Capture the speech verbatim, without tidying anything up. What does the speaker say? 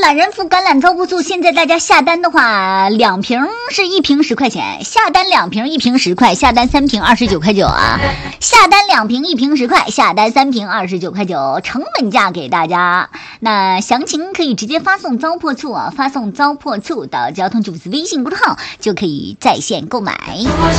懒人肤橄榄糟粕醋，现在大家下单的话，两瓶是一瓶十块钱，下单两瓶一瓶十块，下单三瓶二十九块九啊！下单两瓶一瓶十块，下单三瓶二十九块九，成本价给大家。那详情可以直接发送糟粕醋啊，发送糟粕醋到交通主司微信公众号就可以在线购买。